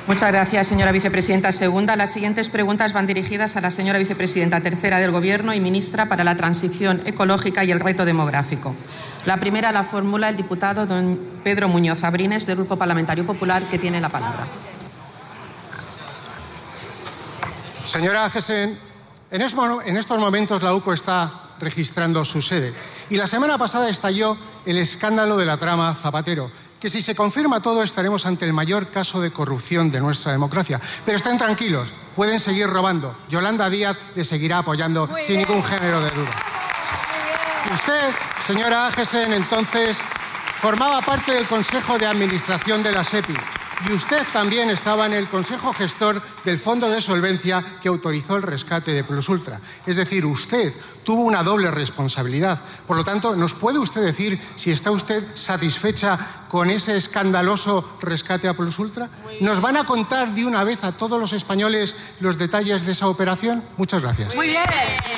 Muchas gracias, señora vicepresidenta segunda. Las siguientes preguntas van dirigidas a la señora vicepresidenta tercera del Gobierno y ministra para la Transición Ecológica y el Reto Demográfico. La primera la formula el diputado don Pedro Muñoz Abrines, del Grupo Parlamentario Popular, que tiene la palabra. Señora Agesen, en estos momentos la UCO está registrando su sede y la semana pasada estalló el escándalo de la trama Zapatero, que si se confirma todo estaremos ante el mayor caso de corrupción de nuestra democracia. Pero estén tranquilos, pueden seguir robando. Yolanda Díaz le seguirá apoyando sin ningún género de duda. Usted, señora Agesen, entonces formaba parte del Consejo de Administración de la SEPI y usted también estaba en el Consejo Gestor del Fondo de Solvencia que autorizó el rescate de Plusultra. Es decir, usted tuvo una doble responsabilidad. Por lo tanto, ¿nos puede usted decir si está usted satisfecha con ese escandaloso rescate a Plusultra? ¿Nos van a contar de una vez a todos los españoles los detalles de esa operación? Muchas gracias. Muy bien.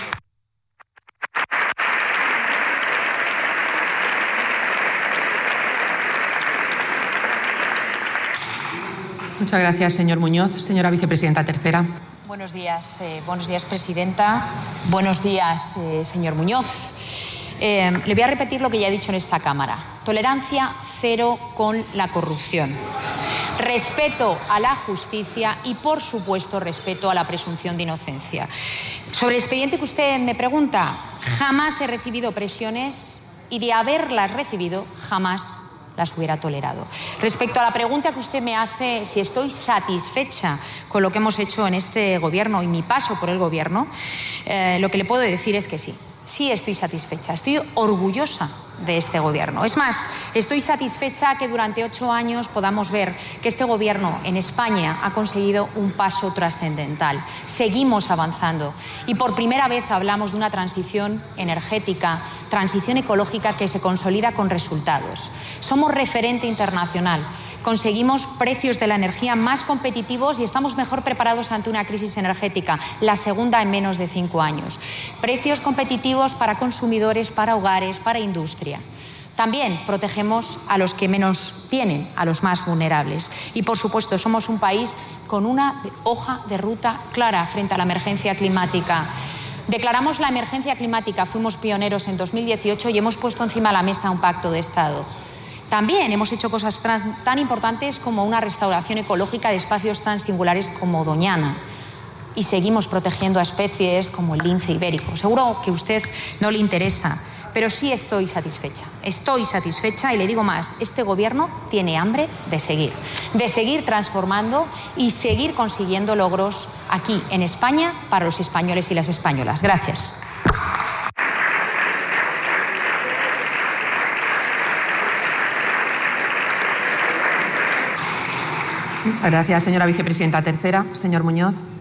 Muchas gracias, señor Muñoz. Señora vicepresidenta tercera. Buenos días, presidenta. Buenos días, señor Muñoz. Le voy a repetir lo que ya he dicho en esta Cámara. Tolerancia cero con la corrupción. Respeto a la justicia y, por supuesto, respeto a la presunción de inocencia. Sobre el expediente que usted me pregunta, jamás he recibido presiones y de haberlas recibido, jamás las hubiera tolerado. Respecto a la pregunta que usted me hace, si estoy satisfecha con lo que hemos hecho en este Gobierno y mi paso por el Gobierno, lo que le puedo decir es que sí. Sí estoy satisfecha, estoy orgullosa de este Gobierno. Es más, estoy satisfecha que durante 8 años podamos ver que este Gobierno en España ha conseguido un paso trascendental. Seguimos avanzando y por primera vez hablamos de una transición energética, transición ecológica que se consolida con resultados. Somos referente internacional. Conseguimos precios de la energía más competitivos y estamos mejor preparados ante una crisis energética, la segunda en menos de 5 años. Precios competitivos para consumidores, para hogares, para industria. También protegemos a los que menos tienen, a los más vulnerables. Y, por supuesto, somos un país con una hoja de ruta clara frente a la emergencia climática. Declaramos la emergencia climática, fuimos pioneros en 2018 y hemos puesto encima de la mesa un pacto de Estado. También hemos hecho cosas tan importantes como una restauración ecológica de espacios tan singulares como Doñana. Y seguimos protegiendo a especies como el lince ibérico. Seguro que a usted no le interesa, pero sí estoy satisfecha. Estoy satisfecha y le digo más, este Gobierno tiene hambre de seguir transformando y seguir consiguiendo logros aquí en España para los españoles y las españolas. Gracias. Muchas gracias, señora vicepresidenta tercera. Señor Muñoz.